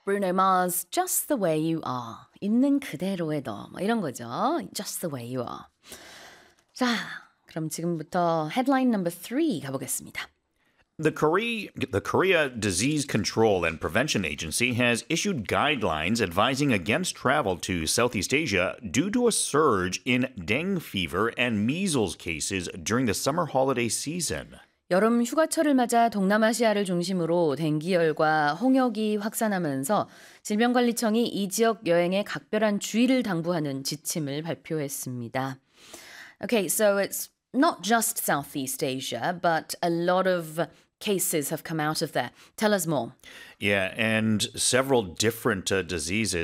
Bruno Mars, Just the way you are. 있는 그대로의 너. 뭐 이런 거죠. Just the way you are. 자, 그럼 지금부터 headline number 3 가보겠습니다. The Korea Disease Control and Prevention Agency has issued guidelines advising against travel to Southeast Asia due to a surge in dengue fever and measles cases during the summer holiday season. 여름 휴가철을 맞아 동남아시아를 중심으로 댕기열과 홍역이 확산하면서 질병관리청이 이 지역 여행에 각별한 주의를 당부하는 지침을 발표했습니다. Okay, so it's not just Southeast Asia, but a lot of cases have come out of there. Tell us more. Yeah, and several different diseases